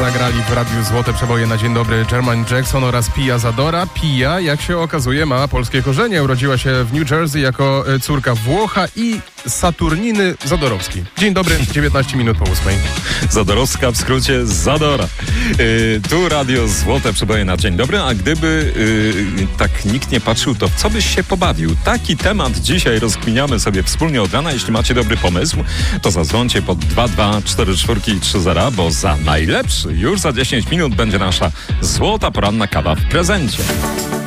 zagrali w Radiu Złote Przeboje na dzień dobry Jermaine Jackson oraz Pia Zadora. Pia, jak się okazuje, ma polskie korzenie. Urodziła się w New Jersey jako córka Włocha i Saturniny Zadorowskiej. Dzień dobry, 19 minut po 8. Zadorowska, w skrócie Zadora. Tu Radio Złote Przeboje na dzień dobry, a gdyby tak nikt nie patrzył, to w co byś się pobawił? Taki temat dzisiaj rozkminiamy sobie wspólnie od rana. Jeśli macie dobry pomysł, to zadzwońcie pod 224430, bo za najlepszy już za 10 minut będzie nasza złota poranna kawa w prezencie.